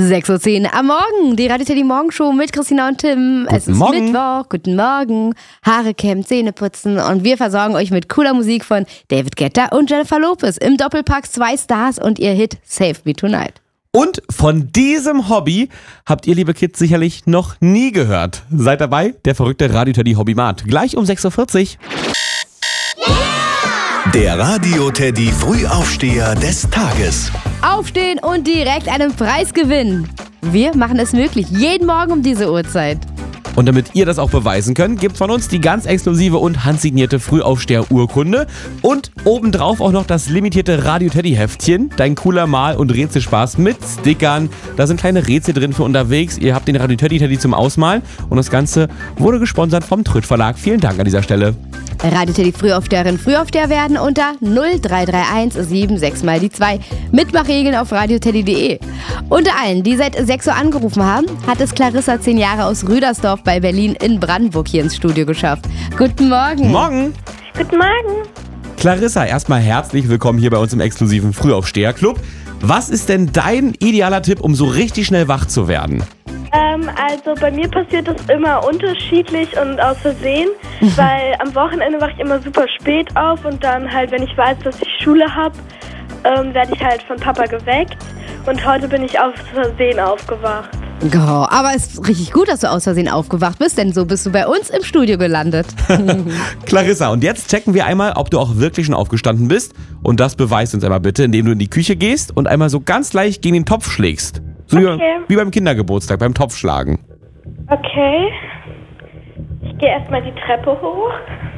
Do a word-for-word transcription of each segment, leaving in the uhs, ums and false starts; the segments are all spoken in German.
sechs Uhr zehn am Morgen, die Radio Teddy Morgenshow mit Christina und Tim. Guten es ist Morgen. Mittwoch, guten Morgen, Haare kämmen, Zähne putzen und wir versorgen euch mit cooler Musik von David Guetta und Jennifer Lopez. Im Doppelpack zwei Stars und ihr Hit Save Me Tonight. Und von diesem Hobby habt ihr, liebe Kids, sicherlich noch nie gehört. Seid dabei, der verrückte Radio Teddy Hobbymat. Gleich um sechs Uhr vierzig. Der Radio Teddy Frühaufsteher des Tages. Aufstehen und direkt einen Preis gewinnen. Wir machen es möglich, jeden Morgen um diese Uhrzeit. Und damit ihr das auch beweisen könnt, gibt's von uns die ganz exklusive und handsignierte Frühaufsteher-Urkunde und obendrauf auch noch das limitierte Radio Teddy-Heftchen. Dein cooler Mal- und Rätselspaß mit Stickern. Da sind kleine Rätsel drin für unterwegs. Ihr habt den Radio Teddy Teddy zum Ausmalen und das Ganze wurde gesponsert vom Trütt Verlag. Vielen Dank an dieser Stelle. Radio Teddy Frühaufsteherin, Frühaufsteher werden unter null drei drei eins sieben sechs mal die zwei. Mitmachregeln auf radioteddy punkt de. Unter allen, die seit sechs Uhr angerufen haben, hat es Clarissa, zehn Jahre aus Rüdersdorf bei Berlin in Brandenburg hier ins Studio geschafft. Guten Morgen. Morgen. Guten Morgen. Clarissa, erstmal herzlich willkommen hier bei uns im exklusiven Frühaufsteher-Club. Was ist denn dein idealer Tipp, um so richtig schnell wach zu werden? Ähm, also bei mir passiert das immer unterschiedlich und aus Versehen, weil am Wochenende wache ich immer super spät auf und dann halt, wenn ich weiß, dass ich Schule habe, ähm, werde ich halt von Papa geweckt und heute bin ich aus Versehen aufgewacht. Oh, aber es ist richtig gut, dass du aus Versehen aufgewacht bist, denn so bist du bei uns im Studio gelandet. Clarissa, und jetzt checken wir einmal, ob du auch wirklich schon aufgestanden bist. Und das beweist uns einmal bitte, indem du in die Küche gehst und einmal so ganz leicht gegen den Topf schlägst. So Okay. wie, wie beim Kindergeburtstag, beim Topfschlagen. Okay. Ich gehe erstmal die Treppe hoch.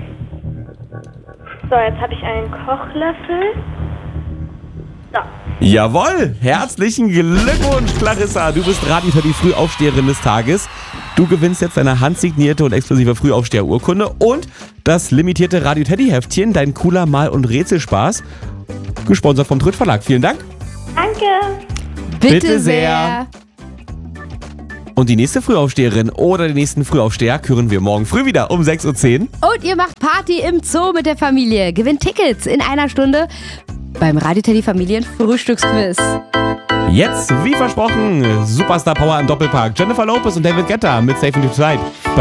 So, jetzt habe ich einen Kochlöffel. So. Jawohl, herzlichen Glückwunsch, Clarissa. Du bist Radio Teddy Frühaufsteherin des Tages. Du gewinnst jetzt deine handsignierte und exklusive Frühaufsteher-Urkunde und das limitierte Radio Teddy-Heftchen, dein cooler Mal- und Rätselspaß. Gesponsert vom Trütt Verlag. Vielen Dank. Danke. Bitte, Bitte sehr. sehr. Und die nächste Frühaufsteherin oder den nächsten Frühaufsteher hören wir morgen früh wieder um sechs Uhr zehn. Und ihr macht Party im Zoo mit der Familie. Gewinnt Tickets in einer Stunde beim Radio Teddy Familien Frühstücksquiz. Jetzt, wie versprochen, Superstar Power im Doppelpark. Jennifer Lopez und David Guetta mit Save Me Tonight.